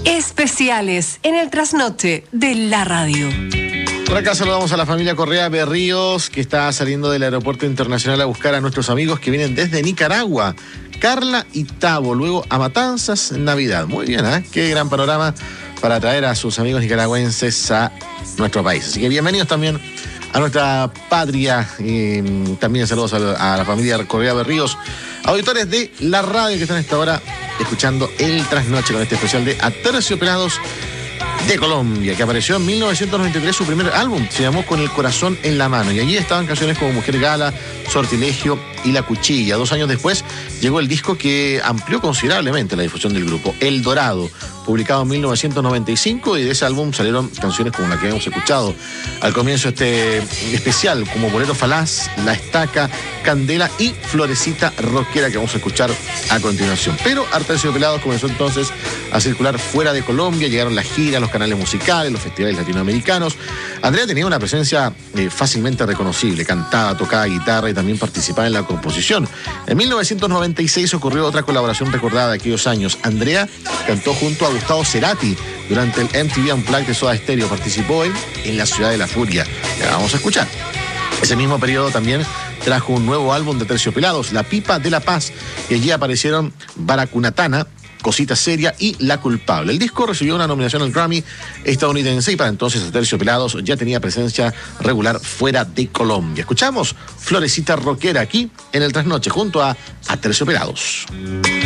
Especiales en el trasnoche de la radio. Por acá saludamos a la familia Correa Berríos, que está saliendo del aeropuerto internacional a buscar a nuestros amigos que vienen desde Nicaragua. Carla y Tavo, luego a Matanzas, Navidad. Muy bien, ¿eh? Qué gran panorama para traer a sus amigos nicaragüenses a nuestro país. Así que bienvenidos también a nuestra patria. También saludos a la familia Correa Berríos, auditores de la radio que están a esta hora escuchando el trasnoche con este especial de Aterciopelados de Colombia, que apareció en 1993, su primer álbum, se llamó Con el corazón en la mano, y allí estaban canciones como Mujer Gala, Sortilegio y La Cuchilla. 2 años después llegó el disco que amplió considerablemente la difusión del grupo, El Dorado, publicado en 1995, y de ese álbum salieron canciones como la que hemos escuchado al comienzo de este especial, como Bolero Falaz, La Estaca, Candela y Florecita Rockera, que vamos a escuchar a continuación. Pero Aterciopelados comenzó entonces a circular fuera de Colombia, llegaron las giras, los canales musicales, los festivales latinoamericanos. Andrea tenía una presencia fácilmente reconocible, cantaba, tocaba guitarra y también participaba en la composición. En 1996 ocurrió otra colaboración recordada de aquellos años. Andrea cantó junto a Gustavo Cerati durante el MTV Unplugged de Soda Stereo. Participó en La Ciudad de la Furia. Ya la vamos a escuchar. Ese mismo periodo también trajo un nuevo álbum de Aterciopelados, La Pipa de la Paz, y allí aparecieron Baracunatana, Cosita Seria y La Culpable. El disco recibió una nominación al Grammy estadounidense y para entonces Aterciopelados ya tenía presencia regular fuera de Colombia. Escuchamos Florecita Rockera aquí en el Trasnoche junto a Aterciopelados.